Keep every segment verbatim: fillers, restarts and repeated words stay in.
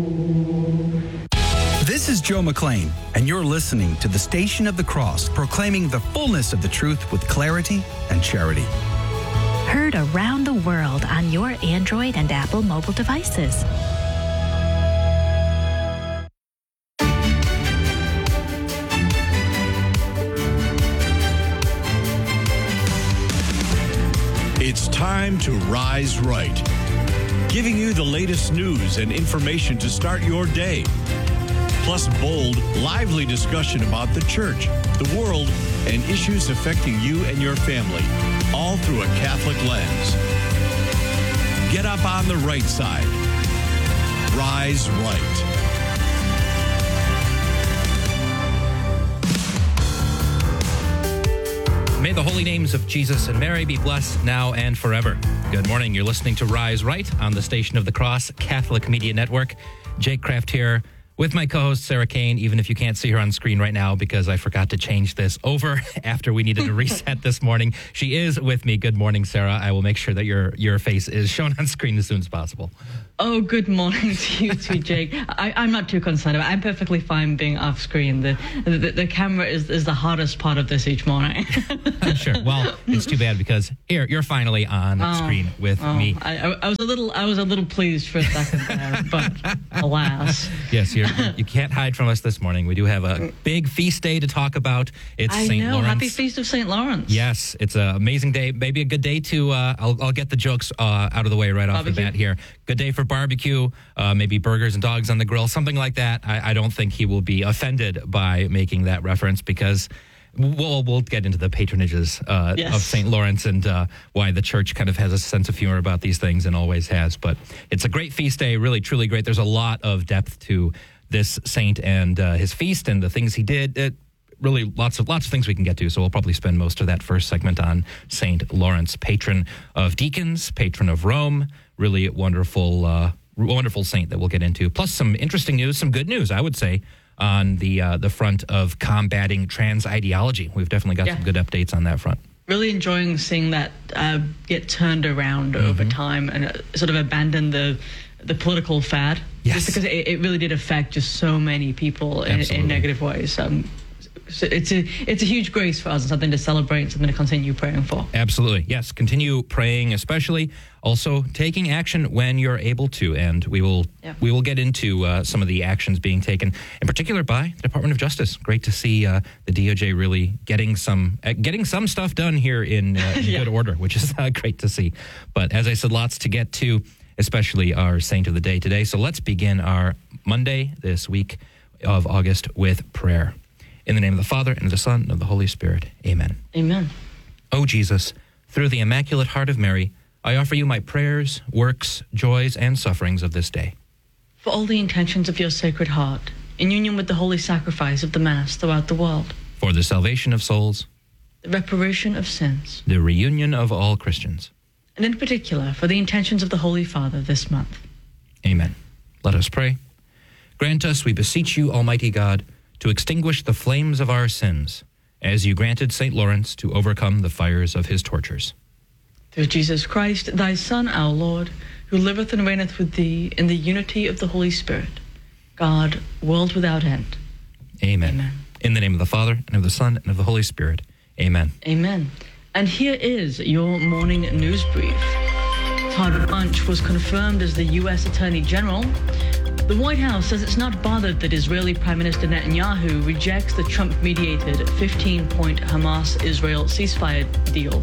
This is Joe McLean, and you're listening to the Station of the Cross, proclaiming the fullness of the truth with clarity and charity. Heard around the world on your Android and Apple mobile devices. It's time to Rise Right, giving you the latest news and information to start your day. Plus bold, lively discussion about the church, the world, and issues affecting you and your family, all through a Catholic lens. Get up on the right side. Rise Right. May the holy names of Jesus and Mary be blessed now and forever. Good morning. You're listening to Rise Right on the Station of the Cross Catholic Media Network. Jake Kraft here with my co-host Sarah Kane, even if you can't see her on screen right now because I forgot to change this over after we needed to reset this morning. She is with me. Good morning, Sarah. I will make sure that your, your face is shown on screen as soon as possible. Oh, good morning to you too, Jake. I, I'm not too concerned about it. I'm perfectly fine being off screen. The the, the camera is, is the hardest part of this each morning. Sure. Well, it's too bad because here you're finally on oh, screen with oh, me. I, I was a little I was a little pleased for a second there, but alas. Yes, you're, you can't hide from us this morning. We do have a big feast day to talk about. It's I Saint know. Lawrence. Happy Feast of Saint Lawrence. Yes, it's an amazing day. Maybe a good day to. Uh, I'll, I'll get the jokes uh, out of the way right off Barbecue. the bat here. Good day for barbecue, uh, maybe burgers and dogs on the grill, something like that. I, I don't think he will be offended by making that reference because we'll, we'll get into the patronages uh, Yes. of Saint Lawrence and uh, why the church kind of has a sense of humor about these things and always has. But it's a great feast day, really, truly great. There's a lot of depth to this saint and uh, his feast and the things he did. It, Really, lots of lots of things we can get to, so we'll probably spend most of that first segment on Saint Lawrence, patron of deacons, patron of Rome. Really wonderful, uh, wonderful saint that we'll get into. Plus, some interesting news, some good news, I would say, on the uh, the front of combating trans ideology. We've definitely got Yeah. some good updates on that front. Really enjoying seeing that uh, get turned around Mm-hmm. over time and uh, sort of abandon the the political fad. Yes. Just because it, it really did affect just so many people in, Absolutely. in negative ways. Um, so it's a it's a huge grace for us and something to celebrate, something to continue praying for. Absolutely. Yes. Continue praying, especially also taking action when you're able to. And we will Yeah. we will get into uh, some of the actions being taken, in particular by the Department of Justice. Great to see uh, the D O J really getting some uh, getting some stuff done here in, uh, in Yeah. good order, which is uh, great to see. But as I said, lots to get to, especially our saint of the day today. So let's begin our Monday this week of August with prayer. In the name of the Father, and of the Son, and of the Holy Spirit. Amen. Amen. O Jesus, through the Immaculate Heart of Mary, I offer you my prayers, works, joys, and sufferings of this day. For all the intentions of your Sacred Heart, in union with the holy sacrifice of the Mass throughout the world, For the salvation of souls, the reparation of sins, the reunion of all Christians. and in particular for the intentions of the Holy Father this month. Amen. Let us pray. Grant us, we beseech you, Almighty God, to extinguish the flames of our sins, as you granted Saint Lawrence to overcome the fires of his tortures. Through Jesus Christ, thy Son, our Lord, who liveth and reigneth with thee in the unity of the Holy Spirit, God, world without end. Amen. Amen. In the name of the Father, and of the Son, and of the Holy Spirit. Amen. Amen. And here is your morning news brief. Todd Blanche was confirmed as the U S Attorney General. The White House says it's not bothered that Israeli Prime Minister Netanyahu rejects the Trump-mediated fifteen-point Hamas-Israel ceasefire deal.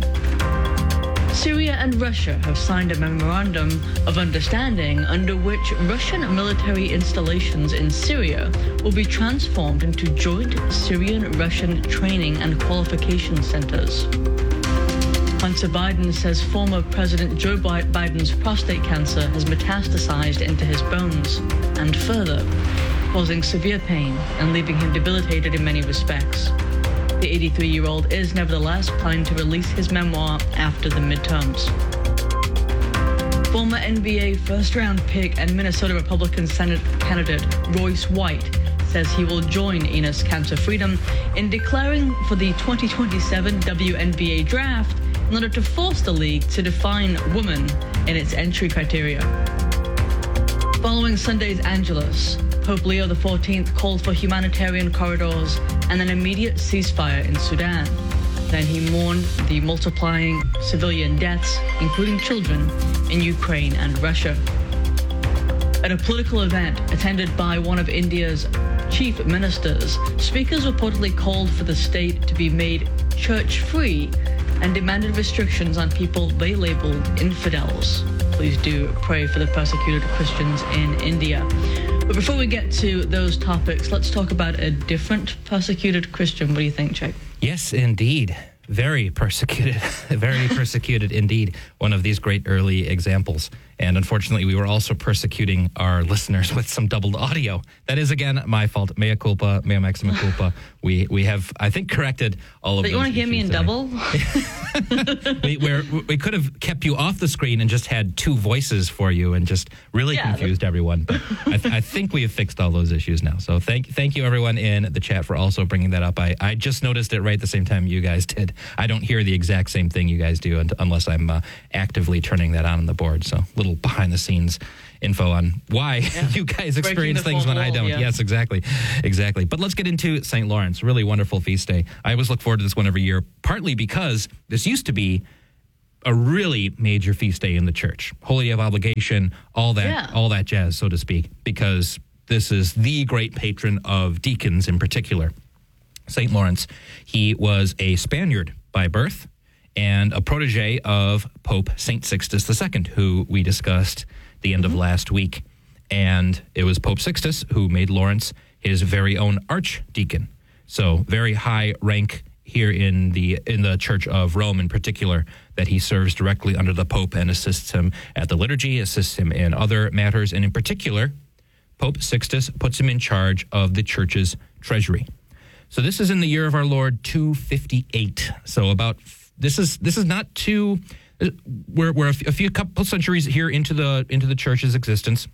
Syria and Russia have signed a memorandum of understanding under which Russian military installations in Syria will be transformed into joint Syrian-Russian training and qualification centers. Hunter Biden says former President Joe Biden's prostate cancer has metastasized into his bones and further, causing severe pain and leaving him debilitated in many respects. The eighty-three-year-old is nevertheless planning to release his memoir after the midterms. Former N B A first-round pick and Minnesota Republican Senate candidate Royce White says he will join Enos Cancer Freedom in declaring for the twenty twenty-seven W N B A draft in order to force the league to define woman in its entry criteria. Following Sunday's Angelus, Pope Leo the fourteenth called for humanitarian corridors and an immediate ceasefire in Sudan. Then he mourned the multiplying civilian deaths, including children, in Ukraine and Russia. At a political event attended by one of India's chief ministers, speakers reportedly called for the state to be made church-free and demanded restrictions on people they labeled infidels. Please do pray for the persecuted Christians in India. But before we get to those topics, let's talk about a different persecuted Christian. What do you think, Jake? Yes, indeed. Very persecuted. Very persecuted indeed. One of these great early examples. And unfortunately, we were also persecuting our listeners with some doubled audio. That is, again, my fault. Mea culpa, mea maxima culpa. We we have, I think, corrected all of but those you want to hear me in today. double? we, we're, we could have kept you off the screen and just had two voices for you and just really Yeah, confused everyone. But I, th- I think we have fixed all those issues now. So thank thank you, everyone in the chat, for also bringing that up. I, I just noticed it right at the same time you guys did. I don't hear the exact same thing you guys do unless I'm uh, actively turning that on on the board. So a little behind the scenes info on why Yeah. you guys Breaking experience the things fourth when I wall, don't. yeah. Yes, exactly. Exactly. But let's get into Saint Lawrence. Really wonderful feast day. I always look forward to this one every year, partly because this used to be a really major feast day in the church. Holy Day of Obligation, all that, Yeah. all that jazz, so to speak, because this is the great patron of deacons in particular. Saint Lawrence, he was a Spaniard by birth and a protege of Pope Saint Sixtus the Second, who we discussed the end of last week. And it was Pope Sixtus who made Lawrence his very own archdeacon. So very high rank here in the in the Church of Rome in particular, that he serves directly under the Pope and assists him at the liturgy, assists him in other matters. And in particular, Pope Sixtus puts him in charge of the church's treasury. So this is in the year of our Lord two fifty-eight. So about this is this is not too we're we're a few couple centuries here into the into the church's existence,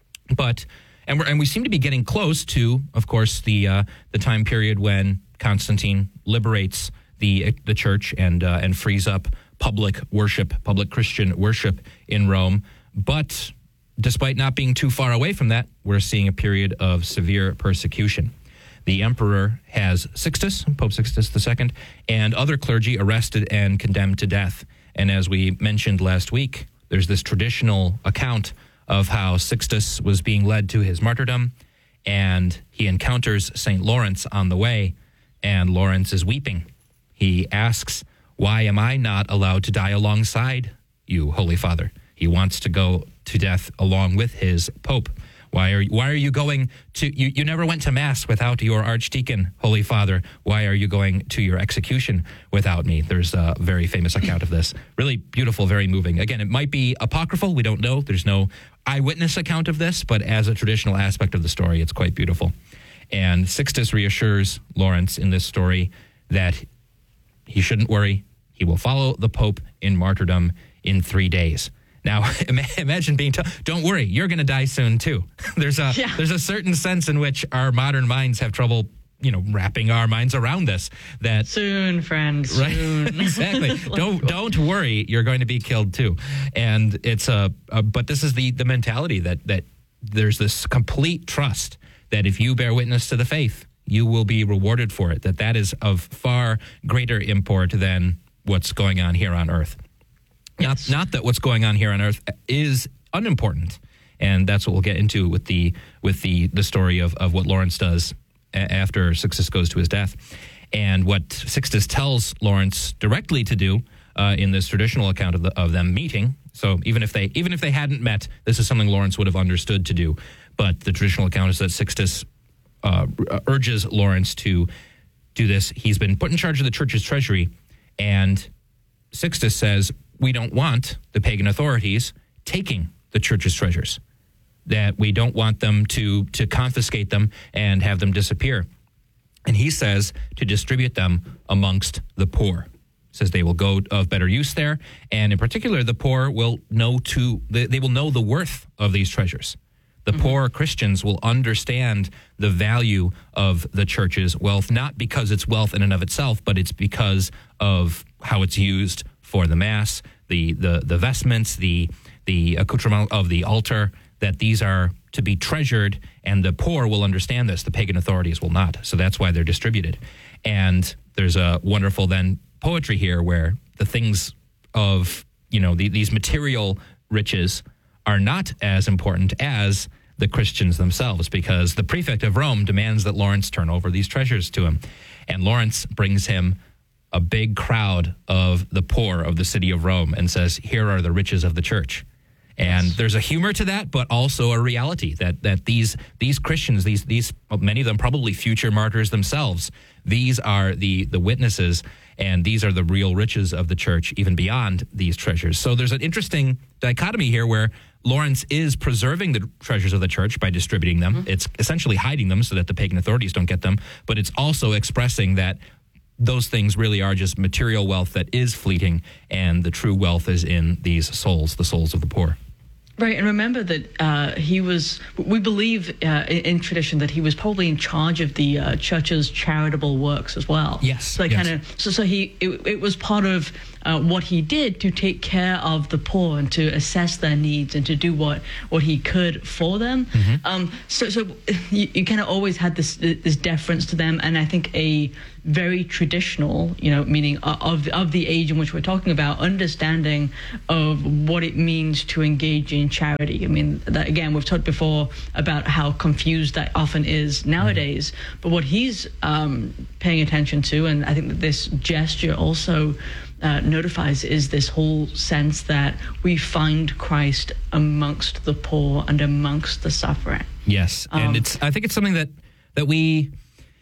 but and we're and we seem to be getting close to, of course, the uh, the time period when Constantine liberates the the church and uh, and frees up public worship, public Christian worship in Rome. But despite not being too far away from that, we're seeing a period of severe persecution. The emperor has Sixtus, Pope Sixtus the Second, and other clergy arrested and condemned to death. And as we mentioned last week, there's this traditional account of how Sixtus was being led to his martyrdom, and he encounters Saint Lawrence on the way, and Lawrence is weeping. He asks, "Why am I not allowed to die alongside you, Holy Father?" He wants to go to death along with his pope. Why are why are you going to you, you never went to mass without your archdeacon, Holy Father? Why are you going to your execution without me? There's a very famous account of this. Really beautiful, very moving. Again, it might be apocryphal. We don't know. There's no eyewitness account of this, but as a traditional aspect of the story, it's quite beautiful. And Sixtus reassures Lawrence in this story that he shouldn't worry. He will follow the Pope in martyrdom in three days. Now, imagine being told, don't worry, you're going to die soon, too. There's a Yeah. there's a certain sense in which our modern minds have trouble, you know, wrapping our minds around this. That Soon, friends, Right, soon. exactly. don't don't worry, you're going to be killed too. And it's a, a but this is the the mentality that that there's this complete trust that if you bear witness to the faith, you will be rewarded for it. That that is of far greater import than what's going on here on earth. Yes. Not not that what's going on here on earth is unimportant, and that's what we'll get into with the with the the story of of what Lawrence does a- after Sixtus goes to his death, and what Sixtus tells Lawrence directly to do uh, in this traditional account of the, of them meeting. So even if they even if they hadn't met, this is something Lawrence would have understood to do. But the traditional account is that Sixtus uh, urges Lawrence to do this. He's been put in charge of the church's treasury, and Sixtus says, we don't want the pagan authorities taking the church's treasures, that we don't want them to to confiscate them and have them disappear. And he says to distribute them amongst the poor. Says they will go of better use there, and in particular, the poor will know to they, they will know the worth of these treasures. The mm-hmm. poor Christians will understand the value of the church's wealth, not because it's wealth in and of itself, but it's because of how it's used for the Mass, the the, the vestments, the the accoutrement of the altar, that these are to be treasured, and the poor will understand this. The pagan authorities will not. So that's why they're distributed. And there's a wonderful then poetry here where the things of, you know, the, these material riches are not as important as the Christians themselves, because the prefect of Rome demands that Lawrence turn over these treasures to him. And Lawrence brings him a big crowd of the poor of the city of Rome and says, here are the riches of the church. And yes. There's a humor to that, but also a reality that that these these Christians, these these many of them probably future martyrs themselves, these are the the witnesses, and these are the real riches of the church, even beyond these treasures. So there's an interesting dichotomy here where Lawrence is preserving the treasures of the church by distributing them. Mm-hmm. It's essentially hiding them so that the pagan authorities don't get them, but it's also expressing that those things really are just material wealth that is fleeting, and the true wealth is in these souls, the souls of the poor. Right, and remember that uh, he was, we believe uh, in, in tradition that he was probably in charge of the uh, church's charitable works as well. Yes. So yes. kind of, so so he, it, it was part of uh, what he did to take care of the poor and to assess their needs and to do what, what he could for them. Mm-hmm. Um, so so you, you kind of always had this this deference to them, and I think a very traditional, you know, meaning of of the age in which we're talking about, understanding of what it means to engage in charity. I mean, that, again, we've talked before about how confused that often is nowadays, mm-hmm. but what he's um, paying attention to, and I think that this gesture also uh, notifies, is this whole sense that we find Christ amongst the poor and amongst the suffering. Yes, and um, it's I think it's something that that we,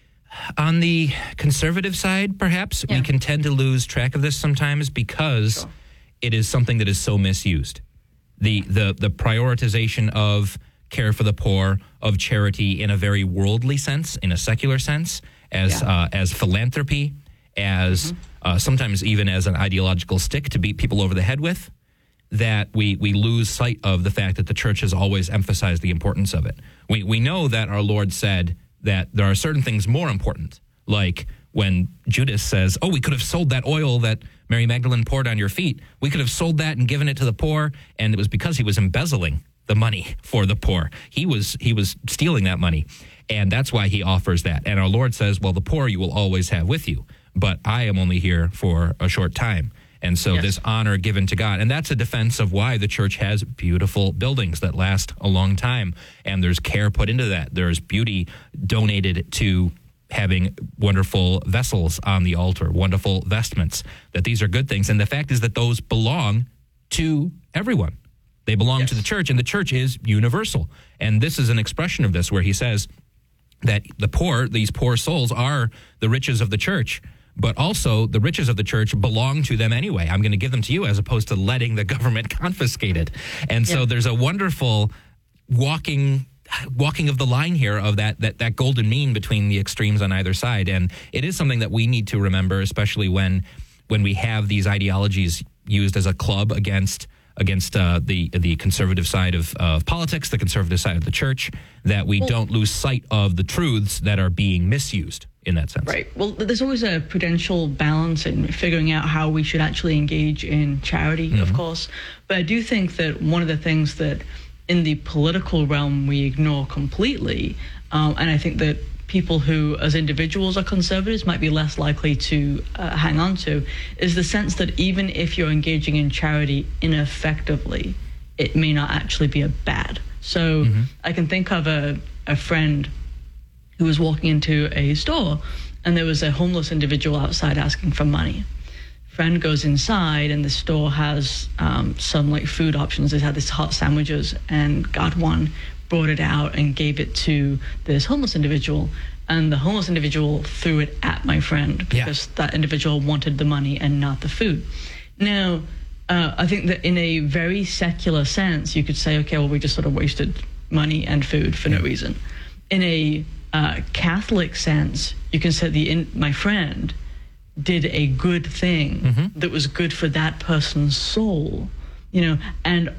on the conservative side, perhaps, yeah. we can tend to lose track of this sometimes because sure. it is something that is so misused. The, the the prioritization of care for the poor, of charity in a very worldly sense, in a secular sense, as yeah. uh, as philanthropy, as mm-hmm. uh, sometimes even as an ideological stick to beat people over the head with, that we, we lose sight of the fact that the church has always emphasized the importance of it. We we know that our Lord said that there are certain things more important, like when Judas says, oh, we could have sold that oil that Mary Magdalene poured on your feet. We could have sold that and given it to the poor, and it was because he was embezzling the money for the poor. He was he was stealing that money, and that's why he offers that. And our Lord says, well, the poor you will always have with you, but I am only here for a short time. And so yes. this honor given to God. And that's a defense of why the church has beautiful buildings that last a long time. And there's care put into that. There's beauty donated to having wonderful vessels on the altar, wonderful vestments, that these are good things. And the fact is that those belong to everyone. They belong yes. to the church, and the church is universal. And this is an expression of this where he says that the poor, these poor souls, are the riches of the church. But also, the riches of the church belong to them anyway. I'm going to give them to you as opposed to letting the government confiscate it. And so yeah. there's a wonderful walking walking of the line here of that, that that golden mean between the extremes on either side. And it is something that we need to remember, especially when when we have these ideologies used as a club against against uh, the the conservative side of, of politics, the conservative side of the church, that we well, don't lose sight of the truths that are being misused in that sense. Right. Well, there's always a prudential balance in figuring out how we should actually engage in charity, mm-hmm. of course. But I do think that one of the things that in the political realm we ignore completely, um, and I think that people who, as individuals, are conservatives might be less likely to uh, hang on to, is the sense that even if you're engaging in charity ineffectively, it may not actually be a bad. So mm-hmm. I can think of a, a friend who was walking into a store, and there was a homeless individual outside asking for money. Friend goes inside, and the store has um, some like food options. They had these hot sandwiches, and got one, brought it out, and gave it to this homeless individual. And the homeless individual threw it at my friend because yeah. that individual wanted the money and not the food. Now, uh, I think that in a very secular sense, you could say, okay, well, we just sort of wasted money and food for yeah. no reason. In a uh, Catholic sense, you can say the in, my friend did a good thing mm-hmm. that was good for that person's soul, you know, and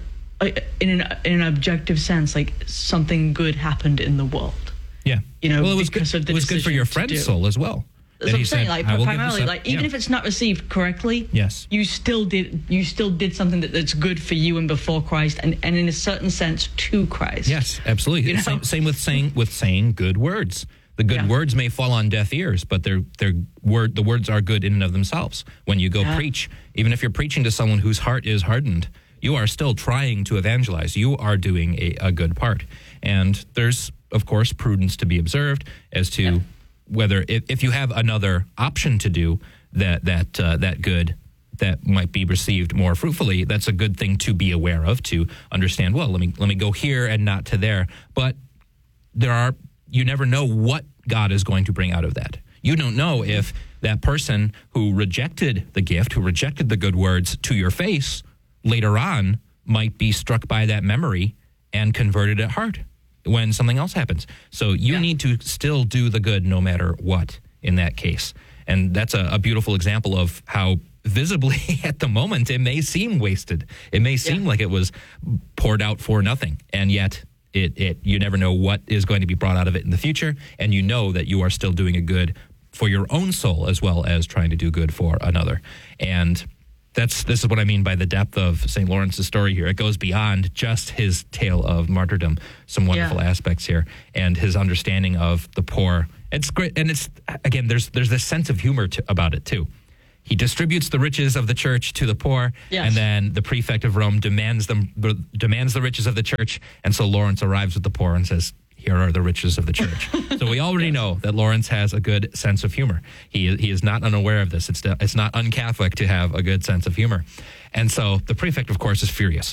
in an, in an objective sense, like something good happened in the world. Yeah. You know, well, it was good, it was good for your friend's soul as well. That's what I'm saying. Like primarily, like even yeah. if it's not received correctly, yes, you still did you still did something that, that's good for you and before Christ, and, and in a certain sense to Christ. Yes, absolutely. You know? Same, same with saying with saying good words. The good yeah. words may fall on deaf ears, but they're they're word the words are good in and of themselves. When you go yeah. preach, even if you're preaching to someone whose heart is hardened, you are still trying to evangelize. You are doing a, a good part, and there's of course prudence to be observed as to. Yeah. Whether if, if you have another option to do that that uh, that good that might be received more fruitfully, that's a good thing to be aware of, to understand, well, let me let me go here and not to there. But there are you never know what God is going to bring out of that. You don't know if that person who rejected the gift, who rejected the good words to your face, later on might be struck by that memory and converted at heart when something else happens. So you yeah. need to still do the good no matter what in that case. And that's a, a beautiful example of how visibly at the moment it may seem wasted. It may seem yeah. like it was poured out for nothing. And yet it, it you never know what is going to be brought out of it in the future. And you know that you are still doing a good for your own soul as well as trying to do good for another. And That's this is what I mean by the depth of Saint Lawrence's story here. It goes beyond just his tale of martyrdom. Some wonderful yeah. aspects here, and his understanding of the poor. It's great, and it's again there's there's this sense of humor to, about it too. He distributes the riches of the church to the poor, yes. and then the prefect of Rome demands them demands the riches of the church, and so Lawrence arrives with the poor and says, here are the riches of the church. So we already yes. know that Lawrence has a good sense of humor. He he is not unaware of this. It's it's not un-Catholic to have a good sense of humor. And so the prefect, of course, is furious.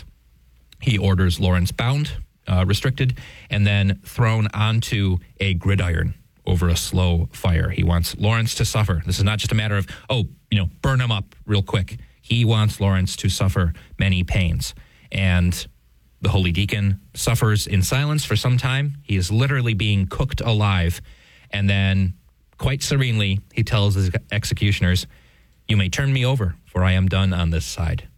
He orders Lawrence bound, uh, restricted, and then thrown onto a gridiron over a slow fire. He wants Lawrence to suffer. This is not just a matter of, oh, you know, burn him up real quick. He wants Lawrence to suffer many pains. And the holy deacon suffers in silence for some time. He is literally being cooked alive. And then, quite serenely, he tells his executioners, you may turn me over, for I am done on this side.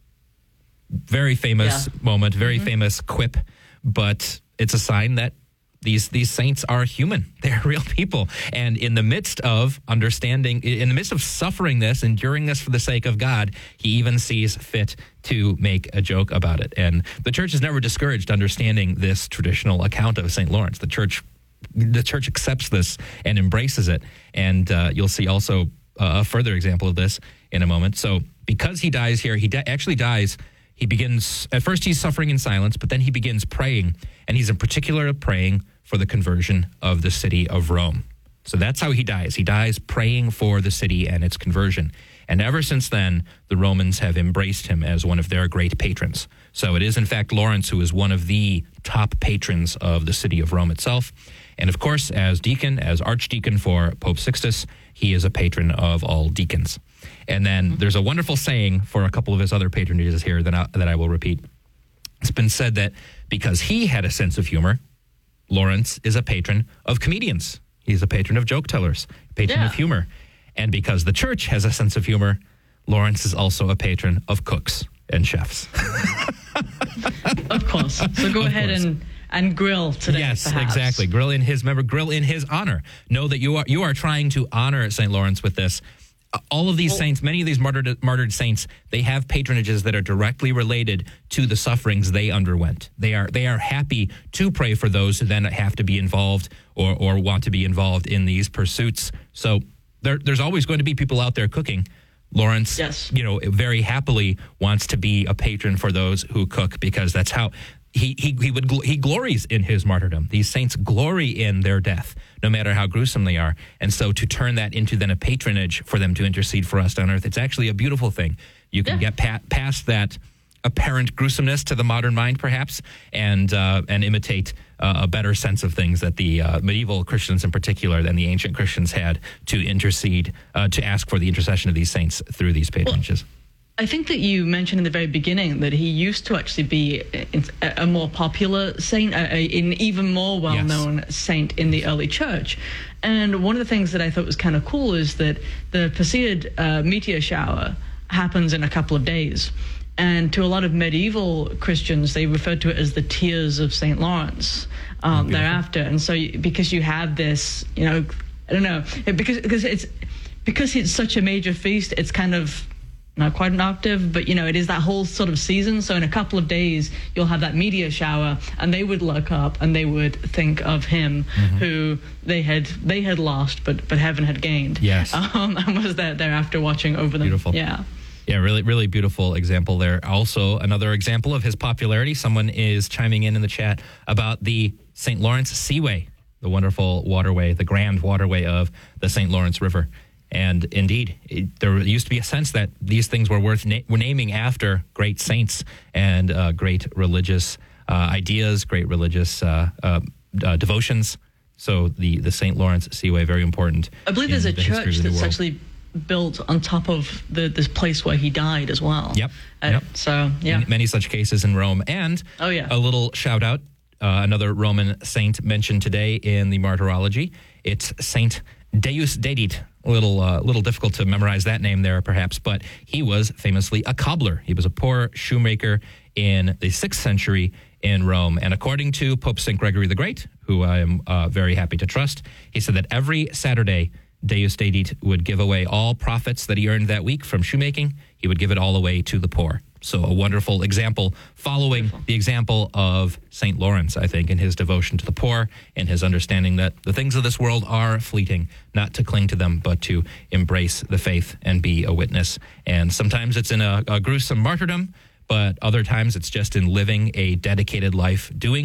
Very famous yeah. moment, very mm-hmm. famous quip, but it's a sign that these these saints are human. They're real people. And in the midst of understanding, in the midst of suffering this, enduring this for the sake of God, he even sees fit to make a joke about it. And the church is never discouraged understanding this traditional account of Saint Lawrence. The church the church accepts this and embraces it. And uh, you'll see also uh, a further example of this in a moment. So because he dies here, he di- actually dies He begins, at first he's suffering in silence, but then he begins praying, and he's in particular praying for the conversion of the city of Rome. So that's how he dies. He dies praying for the city and its conversion. And ever since then, the Romans have embraced him as one of their great patrons. So it is, in fact, Lawrence who is one of the top patrons of the city of Rome itself. And of course, as deacon, as archdeacon for Pope Sixtus, he is a patron of all deacons. And then there's a wonderful saying for a couple of his other patronages here that I, that I will repeat. It's been said that because he had a sense of humor, Lawrence is a patron of comedians. He's a patron of joke tellers, a patron yeah. of humor. And because the church has a sense of humor, Lawrence is also a patron of cooks and chefs. Of course. So go of ahead course. and and grill today. Yes, perhaps. exactly. Grill in his remember, grill in his honor. Know that you are you are trying to honor Saint Lawrence with this. All of these well, saints, many of these martyred, martyred saints, they have patronages that are directly related to the sufferings they underwent. They are they are happy to pray for those who then have to be involved or or want to be involved in these pursuits. So there, there's always going to be people out there cooking. Lawrence, yes. you know, very happily wants to be a patron for those who cook because that's how he he he would he glories in his martyrdom. These saints glory in their death, no matter how gruesome they are. And so to turn that into then a patronage for them to intercede for us on earth, it's actually a beautiful thing. You can yeah. get pa- past that apparent gruesomeness to the modern mind, perhaps, and uh, and imitate uh, a better sense of things that the uh, medieval Christians in particular than the ancient Christians had to intercede, uh, to ask for the intercession of these saints through these patronages. Well, I think that you mentioned in the very beginning that he used to actually be a more popular saint, an even more well-known yes. saint in the early church. And one of the things that I thought was kind of cool is that the Perseid uh, meteor shower happens in a couple of days. And to a lot of medieval Christians, they referred to it as the tears of Saint Lawrence um, thereafter. And so you, because you have this, you know, I don't know, because because it's because it's such a major feast, it's kind of not quite an octave, but, you know, it is that whole sort of season. So in a couple of days, you'll have that meteor shower, and they would look up and they would think of him, mm-hmm. who they had they had lost, but but heaven had gained. Yes. Um, and was there thereafter watching over them. Beautiful. Yeah. Yeah, really, really beautiful example there. Also, another example of his popularity. Someone is chiming in in the chat about the Saint Lawrence Seaway, the wonderful waterway, the grand waterway of the Saint Lawrence River. And indeed, it, there used to be a sense that these things were worth na- were naming after great saints and uh, great religious uh, ideas, great religious uh, uh, uh, devotions. So the, the Saint Lawrence Seaway, very important. I believe there's a the church that's actually built on top of the, this place where he died as well. Yep. Uh, yep. So, yeah. Many, many such cases in Rome. And oh, yeah. a little shout out, uh, another Roman saint mentioned today in the Martyrology. It's Saint Deus Dedit. A little, uh, little difficult to memorize that name there, perhaps, but he was famously a cobbler. He was a poor shoemaker in the sixth century in Rome. And according to Pope Saint Gregory the Great, who I am uh, very happy to trust, he said that every Saturday, Deus Dedit would give away all profits that he earned that week from shoemaking. He would give it all away to the poor. So a wonderful example following Beautiful. the example of Saint Lawrence, I think, in his devotion to the poor and his understanding that the things of this world are fleeting, not to cling to them, but to embrace the faith and be a witness. And sometimes it's in a, a gruesome martyrdom, but other times it's just in living a dedicated life, doing